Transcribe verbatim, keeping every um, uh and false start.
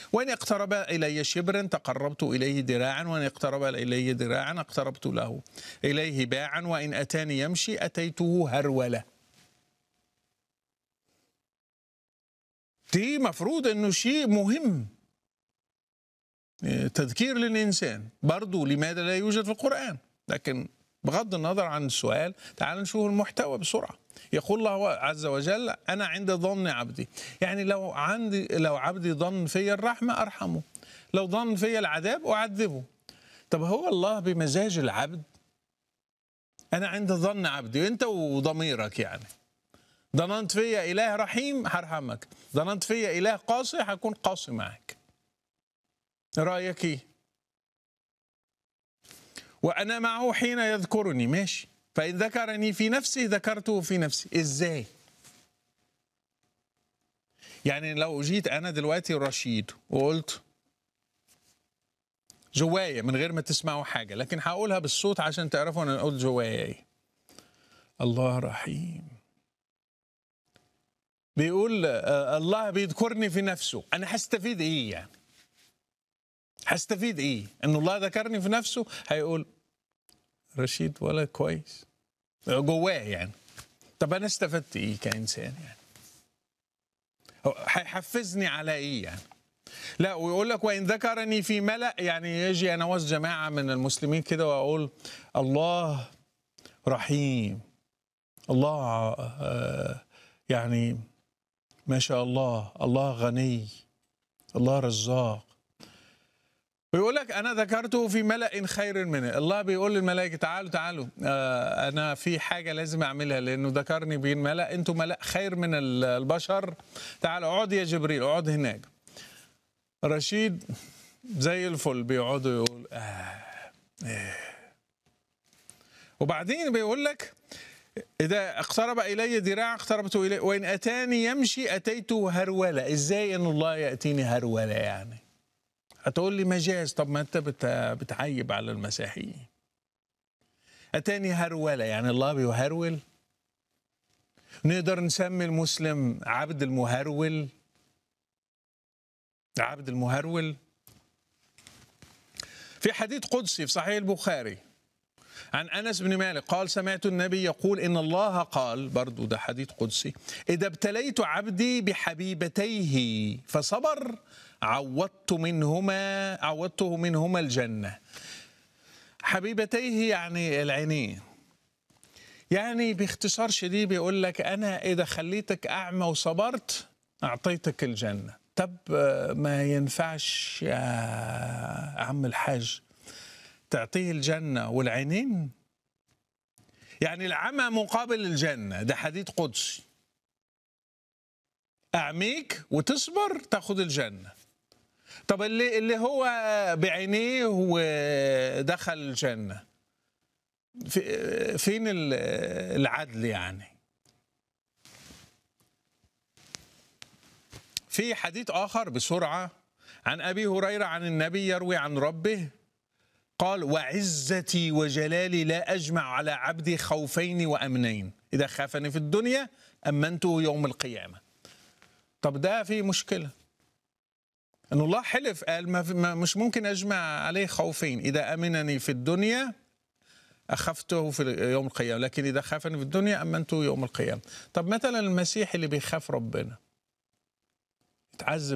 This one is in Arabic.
وإن اقترب إلي شبرا تقربت إليه ذراعا، وإن اقترب إلي ذراعا اقتربت له إليه باعا، وإن أتاني يمشي أتيته هرولة. دي مفروض أنه شيء مهم، تذكير للإنسان برضو لماذا لا يوجد في القرآن. لكن بغض النظر عن السؤال تعال نشوف المحتوى بسرعة. يقول الله عز وجل أنا عند ظن عبدي، يعني لو عندي لو عبدي ظن في الرحمة أرحمه، لو ظن في العذاب أعذبه. طب هو الله بمزاج العبد أنا عند ظن عبدي، أنت وضميرك يعني ظننت في إله رحيم هرحمك، ظننت في إله قاسي هكون قاسي معك. رأيك إيه؟ وأنا معه حين يذكرني، ماشي، فإن ذكرني في نفسي ذكرته في نفسي. إزاي؟ يعني لو جيت أنا دلوقتي رشيد وقلت جوايا من غير ما تسمعوا حاجة، لكن هقولها بالصوت عشان تعرفوا أنا أقول جوايا إيه. الله رحيم بيقول الله بيذكرني في نفسه، أنا هستفيد إيه يعني؟ هستفيد إيه؟ إنه الله ذكرني في نفسه هيقول رشيد ولا كويس جواه يعني. طب أنا استفدت إيه كإنسان يعني؟ هيحفزني على إيه يعني؟ لا، ويقول لك وإن ذكرني في ملأ، يعني يجي أنا وسط جماعة من المسلمين كده وأقول الله رحيم، الله يعني ما شاء الله، الله غني، الله رزاق. بيقول لك أنا ذكرته في ملأ خير منه. الله بيقول للملائكة تعالوا تعالوا آه أنا في حاجة لازم أعملها لأنه ذكرني بين ملأ، أنتوا ملأ خير من البشر، تعالوا اقعد يا جبريل اقعد هناك. رشيد زي الفل بيقعدوا يقول آه آه. وبعدين بيقول لك إذا اقترب إلي ذراع اقتربت إليه، وإن أتاني يمشي أتيته هرولة. إزاي إن الله يأتيني هرولة يعني؟ هتقول لي مجاز. طب ما أنت بتعيب على المسيحيين. أتاني هرولة يعني الله بيهرول؟ نقدر نسمي المسلم عبد المهرول؟ عبد المهرول. في حديث قدسي في صحيح البخاري عن أنس بن مالك قال سمعت النبي يقول إن الله قال، برضو ده حديث قدسي، إذا ابتليت عبدي بحبيبتيه فصبر عوضت منهما عوضته منهما الجنة. حبيبتيه يعني العينين. يعني باختصار شديد بيقول لك أنا إذا خليتك أعمى وصبرت أعطيتك الجنة. طب ما ينفعش يا عم الحاج تعطيه الجنة والعينين؟ يعني العمى مقابل الجنة، ده حديث قدسي. أعميك وتصبر تاخد الجنة. طب اللي اللي هو بعينيه ودخل الجنة، في فين العدل يعني؟ في حديث آخر بسرعة عن أبي هريرة عن النبي يروي عن ربه قال وعزتي وجلالي لا أجمع على عبدي خوفين وأمنين، إذا خافني في الدنيا أمنته يوم القيامة. طب ده في مشكلة أن الله حلف قال ما مش ممكن أجمع عليه خوفين، إذا أمنني في الدنيا أخفته في يوم القيامة، لكن إذا خافني في الدنيا أمنته يوم القيامة. طب مثلا المسيح اللي بيخاف ربنا يتعذب